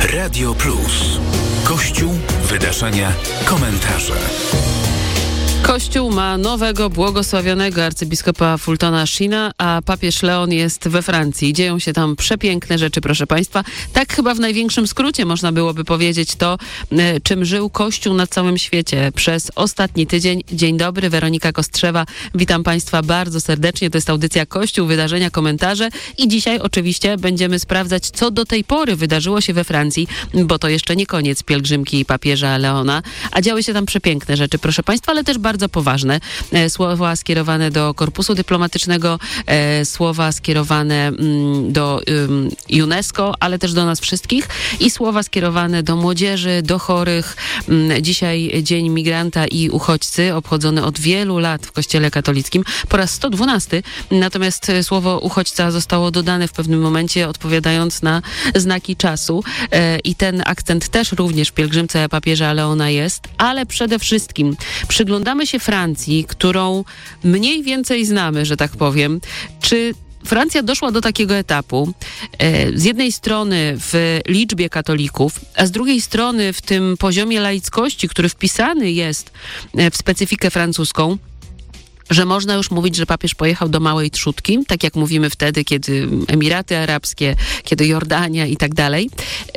Radio Plus. Kościół, wydarzenia, komentarze. Kościół ma nowego, błogosławionego arcybiskupa Fultona Sheena, a papież Leon jest we Francji. Dzieją się tam przepiękne rzeczy, proszę Państwa. Tak chyba w największym skrócie można byłoby powiedzieć to, czym żył Kościół na całym świecie przez ostatni tydzień. Dzień dobry, Weronika Kostrzewa. Witam Państwa bardzo serdecznie. To jest audycja Kościół, wydarzenia, komentarze i dzisiaj oczywiście będziemy sprawdzać, co do tej pory wydarzyło się we Francji, bo to jeszcze nie koniec pielgrzymki papieża Leona, a działy się tam przepiękne rzeczy, proszę Państwa, ale też bardzo poważne. Słowa skierowane do korpusu dyplomatycznego, słowa skierowane do UNESCO, ale też do nas wszystkich i słowa skierowane do młodzieży, do chorych. Dzisiaj Dzień Migranta i Uchodźcy, obchodzony od wielu lat w Kościele katolickim, po raz 112. Natomiast słowo uchodźca zostało dodane w pewnym momencie, odpowiadając na znaki czasu. I ten akcent też również w pielgrzymce papieża Leona jest, ale przede wszystkim przyglądamy się Francji, którą mniej więcej znamy, że tak powiem. Czy Francja doszła do takiego etapu, z jednej strony w liczbie katolików, a z drugiej strony w tym poziomie laickości, który wpisany jest w specyfikę francuską, że można już mówić, że papież pojechał do Małej Trzódki, tak jak mówimy wtedy, kiedy Emiraty Arabskie, kiedy Jordania i tak dalej.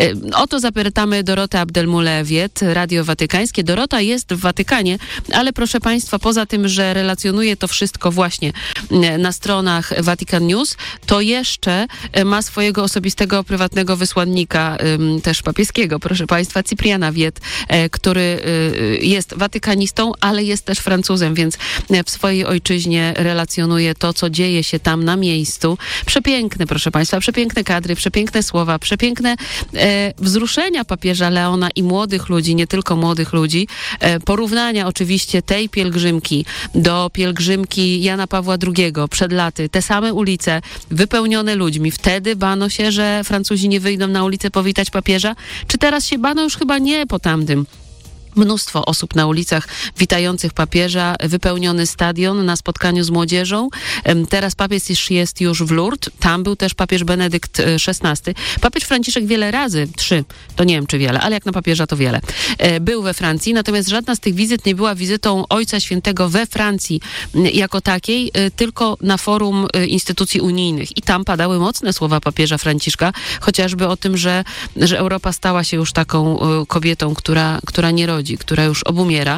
O to zapytamy Dorotę Abdelmulewiet, Radio Watykańskie. Dorota jest w Watykanie, ale proszę Państwa, poza tym, że relacjonuje to wszystko właśnie na stronach Vatican News, to jeszcze ma swojego osobistego, prywatnego wysłannika, też papieskiego, proszę Państwa, Cypriana Wiet, który jest watykanistą, ale jest też Francuzem, więc w swojej ojczyźnie relacjonuje to, co dzieje się tam na miejscu. Przepiękne, proszę Państwa, przepiękne kadry, przepiękne słowa, przepiękne wzruszenia papieża Leona i młodych ludzi, nie tylko młodych ludzi. Porównania oczywiście tej pielgrzymki do pielgrzymki Jana Pawła II przed laty. Te same ulice wypełnione ludźmi. Wtedy bano się, że Francuzi nie wyjdą na ulicę powitać papieża. Czy teraz się bano? Już chyba nie po tamtym. Mnóstwo osób na ulicach witających papieża, wypełniony stadion na spotkaniu z młodzieżą. Teraz papież jest już w Lourdes, tam był też papież Benedykt XVI. Papież Franciszek wiele razy, 3, to nie wiem czy wiele, ale jak na papieża to wiele, był we Francji, natomiast żadna z tych wizyt nie była wizytą Ojca Świętego we Francji jako takiej, tylko na forum instytucji unijnych. I tam padały mocne słowa papieża Franciszka, chociażby o tym, że Europa stała się już taką kobietą, która nie rodzi, która już obumiera.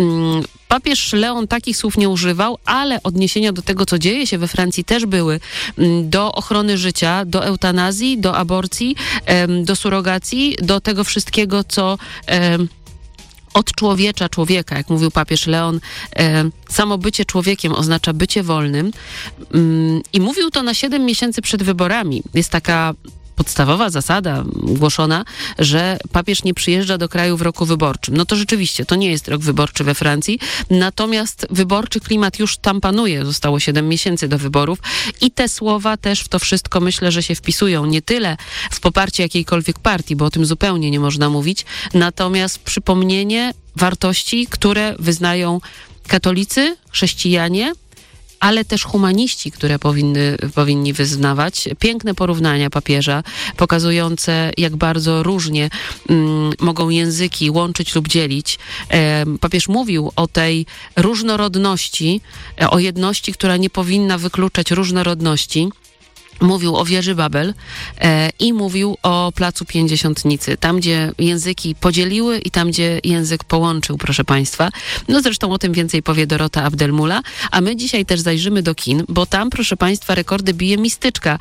Papież Leon takich słów nie używał, ale odniesienia do tego, co dzieje się we Francji, też były do ochrony życia, do eutanazji, do aborcji, do surogacji, do tego wszystkiego, co odczłowiecza człowieka, jak mówił papież Leon, samo bycie człowiekiem oznacza bycie wolnym. I mówił to na 7 miesięcy przed wyborami. Jest taka podstawowa zasada głoszona, że papież nie przyjeżdża do kraju w roku wyborczym. No to rzeczywiście, to nie jest rok wyborczy we Francji, natomiast wyborczy klimat już tam panuje. Zostało 7 miesięcy do wyborów i te słowa też w to wszystko myślę, że się wpisują. Nie tyle w poparcie jakiejkolwiek partii, bo o tym zupełnie nie można mówić, natomiast przypomnienie wartości, które wyznają katolicy, chrześcijanie, ale też humaniści, które powinni wyznawać. Piękne porównania papieża, pokazujące, jak bardzo różnie mogą języki łączyć lub dzielić. Papież mówił o tej różnorodności, o jedności, która nie powinna wykluczać różnorodności. Mówił o wieży Babel i mówił o Placu Pięćdziesiątnicy, tam gdzie języki podzieliły i tam gdzie język połączył, proszę Państwa. No zresztą o tym więcej powie Dorota Abdelmula, a my dzisiaj też zajrzymy do kin, bo tam, proszę Państwa, rekordy bije Mistyczka.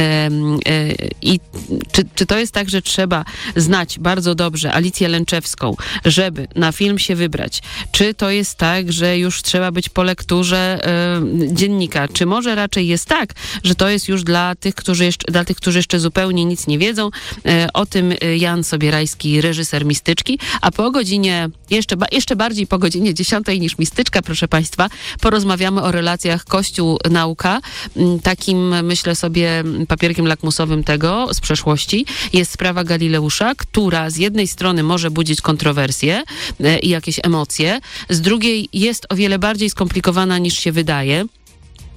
I czy to jest tak, że trzeba znać bardzo dobrze Alicję Lęczewską, żeby na film się wybrać? Czy to jest tak, że już trzeba być po lekturze dziennika? Czy może raczej jest tak, że to jest już dla tych, którzy jeszcze zupełnie nic nie wiedzą? O tym Jan Sobierajski, reżyser Mistyczki, a po godzinie, jeszcze bardziej po godzinie 10 niż Mistyczka, proszę Państwa, porozmawiamy o relacjach Kościół-nauka. Takim, myślę sobie, papierkiem lakmusowym tego z przeszłości jest sprawa Galileusza, która z jednej strony może budzić kontrowersje i jakieś emocje, z drugiej jest o wiele bardziej skomplikowana niż się wydaje.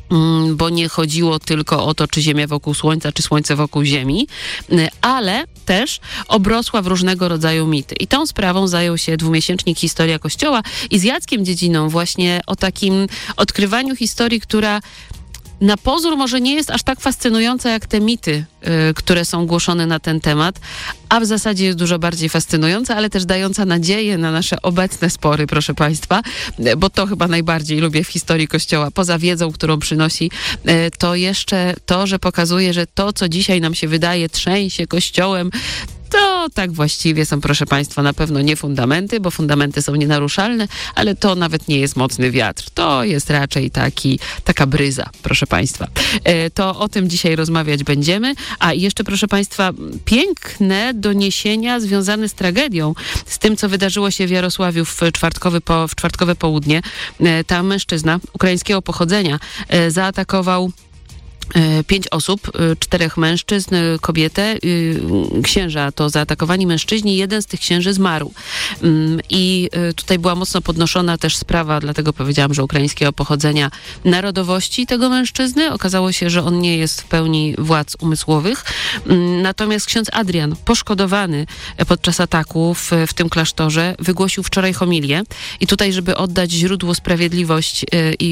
bo nie chodziło tylko o to, czy Ziemia wokół Słońca, czy Słońce wokół Ziemi, ale też obrosła w różnego rodzaju mity. I tą sprawą zajął się dwumiesięcznik Historia Kościoła i z Jackiem Dziedziną właśnie o takim odkrywaniu historii, która na pozór może nie jest aż tak fascynująca jak te mity, które są głoszone na ten temat, a w zasadzie jest dużo bardziej fascynująca, ale też dająca nadzieję na nasze obecne spory, proszę Państwa, bo to chyba najbardziej lubię w historii Kościoła. Poza wiedzą, którą przynosi, to jeszcze to, że pokazuje, że to, co dzisiaj nam się wydaje, trzęsie Kościołem, to tak właściwie są, proszę Państwa, na pewno nie fundamenty, bo fundamenty są nienaruszalne, ale to nawet nie jest mocny wiatr. To jest raczej taka bryza, proszę Państwa. To o tym dzisiaj rozmawiać będziemy. A jeszcze, proszę Państwa, piękne doniesienia związane z tragedią, z tym, co wydarzyło się w Jarosławiu w czwartkowe południe. Tam mężczyzna ukraińskiego pochodzenia zaatakował 5 osób, 4 mężczyzn, kobietę, księża to zaatakowani mężczyźni, jeden z tych księży zmarł. I tutaj była mocno podnoszona też sprawa, dlatego powiedziałam, że ukraińskiego pochodzenia, narodowości tego mężczyzny. Okazało się, że on nie jest w pełni władz umysłowych. Natomiast ksiądz Adrian, poszkodowany podczas ataku w tym klasztorze, wygłosił wczoraj homilię. I tutaj, żeby oddać źródło sprawiedliwość i